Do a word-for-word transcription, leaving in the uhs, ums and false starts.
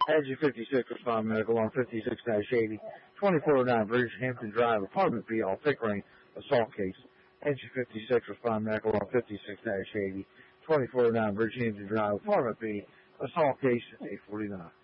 Edgy fifty-six, respond medical on fifty-six eighty, twenty-four oh nine Bridgehampton Drive, apartment B, all Pickering, assault case. Edgy fifty-six, respond medical on fifty-six eighty, twenty-four oh nine Bridgehampton Drive, apartment B, assault case, eight forty-nine.